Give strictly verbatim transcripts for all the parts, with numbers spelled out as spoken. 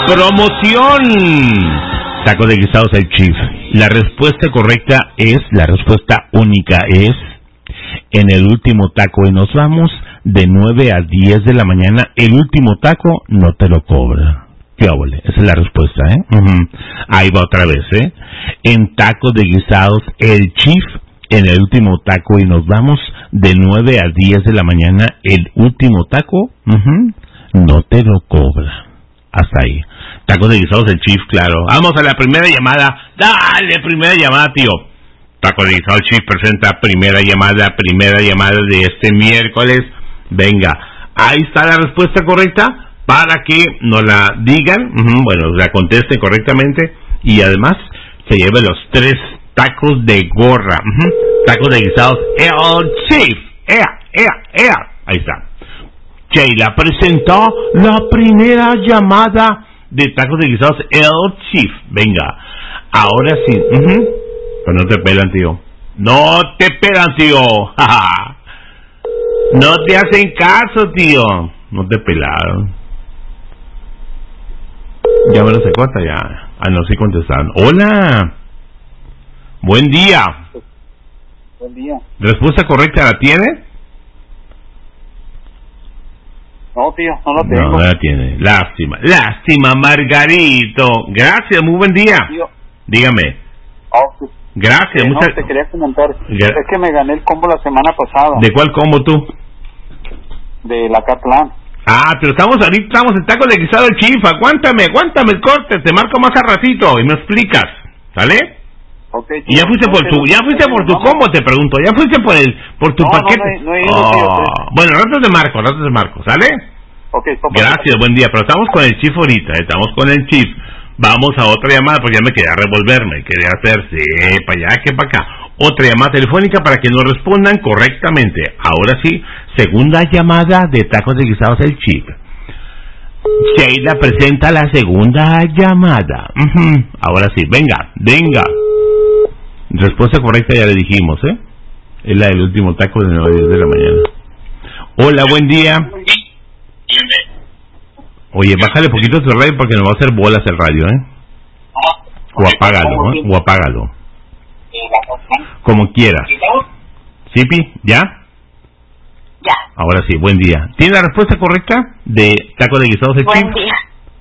Promoción. Taco de guisados El Chief. La respuesta correcta es, la respuesta única es, en el último taco y nos vamos de nueve a diez de la mañana. El último taco no te lo cobra. ¿Qué óvole? Esa es la respuesta, ¿eh? Uh-huh. Ahí va otra vez, ¿eh? En Taco de Guisados El Chief, en el último taco y nos vamos de nueve a diez de la mañana. El último taco, uh-huh, no te lo cobra. Hasta ahí. Taco de Guisados El Chief, claro. Vamos a la primera llamada. Dale, primera llamada, tío. Taco de Guisados El Chief presenta primera llamada, primera llamada de este miércoles. Venga, ahí está la respuesta correcta para que nos la digan, uh-huh, bueno, la contesten correctamente y además se lleve los tres tacos de gorra, uh-huh, tacos de guisados El Chief. Ea, ea, ea. Ahí está. Sheila presentó la primera llamada de tacos de guisados El Chief. Venga, ahora sí. Uh-huh. Pero no te pelan, tío. No te pelan, tío. No te hacen caso, tío. No te pelaron. Ya me lo sé cuánta ya. Ah, no, sí contestaron. Hola. Buen día. Buen día. ¿Respuesta correcta la tiene? No, tío, no la tengo. No, no la tiene. Lástima. Lástima, Margarito. Gracias, muy buen día. Tío. Dígame. Oh, sí. Gracias, eh, muchas no, te quería comentar. Gra- es que me gané el combo la semana pasada. ¿De cuál combo tú? De la Caplan. Ah, pero estamos ahorita, estamos en taco de guisado El Chief. Aguántame, aguántame el corte. Te marco más a ratito y me explicas. ¿Sale? Okay, y ya fuiste por tu, ya fuiste por tu combo, te pregunto. Ya fuiste por el, por tu no, paquete. No, no, no he ido, oh. tío, Bueno, ratos de marco, ratos de marco, ¿sale? Okay, papá. Gracias, buen día. Pero estamos con el Chief ahorita, estamos con el Chief. Vamos a otra llamada porque ya me quería revolverme, quería hacer, sí, para allá que para acá. Otra llamada telefónica para que nos respondan correctamente. Ahora sí, segunda llamada de tacos de guisados El Chief. Sheila presenta la segunda llamada. Uh-huh. Ahora sí, venga, venga. Respuesta correcta ya le dijimos, ¿eh? Es la del último taco de nueve a diez de la mañana. Hola, buen día. Oye, bájale poquito tu radio porque nos va a hacer bolas el radio, ¿eh? O apágalo, ¿eh? O apágalo. Como quieras. ¿Sipi? ¿Ya? Ya. Ahora sí, buen día. ¿Tiene la respuesta correcta de taco de guisados El Chief? Buen día.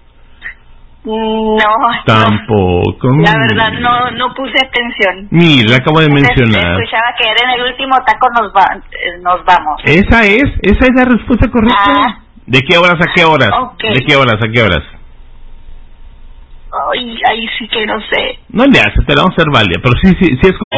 No. Tampoco. No. La verdad no no puse atención. Mira, acabo de mencionar. Escuchaba que era en el último taco nos va, nos vamos. Esa es, esa es la respuesta correcta. Ah. ¿De qué horas a qué horas? Okay. ¿De qué horas a qué horas? Ay, ahí sí que no sé. No le hace, te la vamos a hacer válida, pero sí, sí, sí es